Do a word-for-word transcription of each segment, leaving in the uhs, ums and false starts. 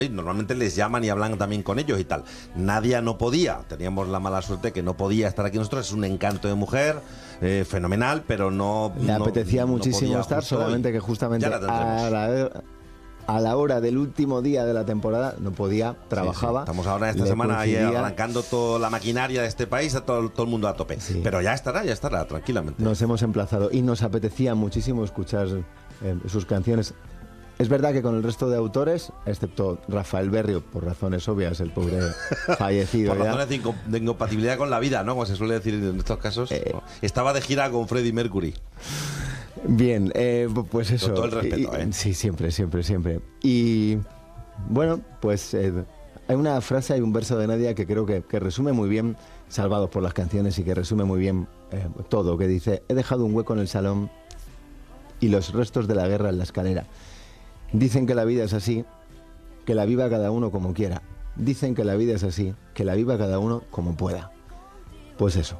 Normalmente les llaman y hablan también con ellos y tal. Nadia no podía, teníamos la mala suerte que no podía estar aquí nosotros. Es un encanto de mujer, eh, fenomenal, pero no... Le no, apetecía no muchísimo estar, solamente hoy. que justamente Ya la a la, a la hora del último día de la temporada no podía, trabajaba. Sí, sí. Estamos ahora esta semana ahí arrancando toda la maquinaria de este país, a todo, todo el mundo a tope. Sí. Pero ya estará, ya estará, tranquilamente. Nos hemos emplazado y nos apetecía muchísimo escuchar eh, sus canciones. Es verdad que con el resto de autores, excepto Rafael Berrio, por razones obvias, el pobre fallecido. Por ya. razones de, inco de incompatibilidad con la vida, ¿no? Como se suele decir en estos casos. Eh, Estaba de gira con Freddie Mercury. Bien, eh, pues eso. Con todo el respeto, y, ¿eh? Sí, siempre, siempre, siempre. Y bueno, pues eh, hay una frase, hay un verso de Nadia que creo que, que resume muy bien, Salvados por las canciones, y que resume muy bien eh, todo, que dice: he dejado un hueco en el salón y los restos de la guerra en la escalera. Dicen que la vida es así, que la viva cada uno como quiera. Dicen que la vida es así, que la viva cada uno como pueda. Pues eso.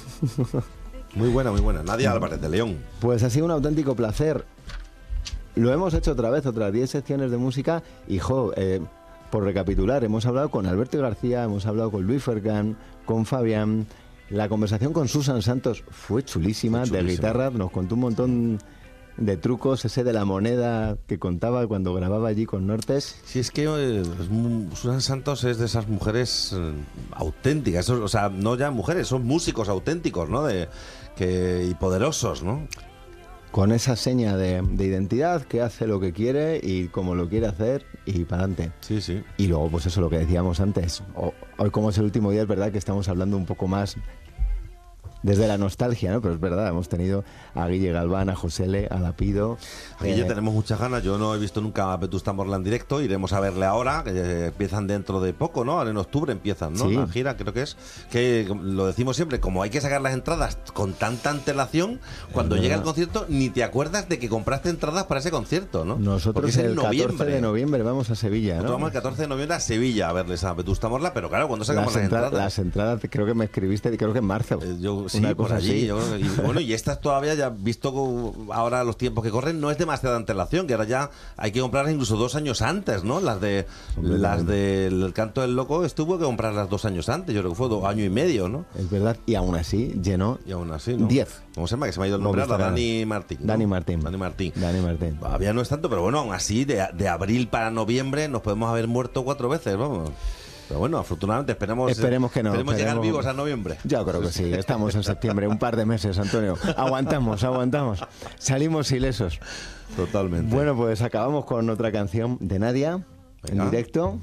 Muy buena, muy buena. Nadia Álvarez de León. Pues ha sido un auténtico placer. Lo hemos hecho otra vez, otras diez secciones de música. Y, jo, eh, por recapitular, hemos hablado con Alberto García, hemos hablado con Luis Fergan, con Fabián. La conversación con Susan Santos fue chulísima, fue chulísima. De guitarra, nos contó un montón de trucos, ese de la moneda que contaba cuando grababa allí con Nortes. Sí, es que eh, Susan Santos es de esas mujeres eh, auténticas, o sea, no ya mujeres, son músicos auténticos, ¿no? De, que, y poderosos, ¿no? Con esa seña de, de identidad, que hace lo que quiere y como lo quiere hacer y para adelante. Sí, sí. Y luego, pues eso, lo que decíamos antes, o, hoy como es el último día, es verdad que estamos hablando un poco más desde la nostalgia, ¿no? Pero es verdad, hemos tenido a Guille Galván, a José Le, a Lapido. A Guille eh, tenemos muchas ganas. Yo no he visto nunca a Vetusta Morla en directo. Iremos a verle ahora, que eh, empiezan dentro de poco, ¿no? En octubre empiezan, ¿no? Sí. La gira, creo que es. Que lo decimos siempre, como hay que sacar las entradas con tanta antelación, cuando llega el concierto ni te acuerdas de que compraste entradas para ese concierto, ¿no? Nosotros es el catorce de noviembre vamos a Sevilla, ¿no? Nosotros vamos el catorce de noviembre a Sevilla a verles a Vetusta Morla, pero claro, cuando sacamos las, las entradas... Las entradas, creo que me escribiste, creo que en marzo. Eh, yo, sí, una por cosa allí. así. Yo, y, bueno, y estas todavía, ya visto ahora los tiempos que corren, no es demasiada antelación, que ahora ya hay que comprarlas incluso dos años antes, ¿no? Las de las del Canto del Loco estuvo que comprarlas dos años antes, yo creo que fue dos años y medio, ¿no? Es verdad, y aún así llenó. Y aún así, ¿no? diez. ¿Cómo se llama? Que se me ha ido el nombre ahora, Dani Martín, ¿no? Dani Martín. Dani Martín. Dani Martín. Todavía no es tanto, pero bueno, aún así, de, de abril para noviembre nos podemos haber muerto cuatro veces, vamos. Pero bueno, afortunadamente esperemos, esperemos que no. Esperemos, esperemos llegar vivos a noviembre. Yo creo que sí, estamos en septiembre, un par de meses, Antonio. Aguantamos, aguantamos. Salimos ilesos. Totalmente. Bueno, pues acabamos con otra canción de Nadia, Venga. En directo.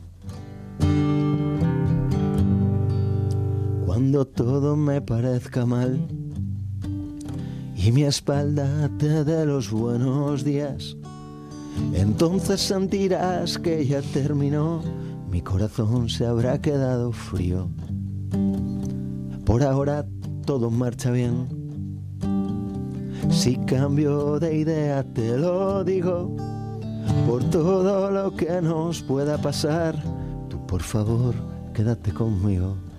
Cuando todo me parezca mal y mi espalda te dé los buenos días, entonces sentirás que ya terminó. Mi corazón se habrá quedado frío. Por ahora todo marcha bien. Si cambio de idea te lo digo. Por todo lo que nos pueda pasar, tú por favor quédate conmigo.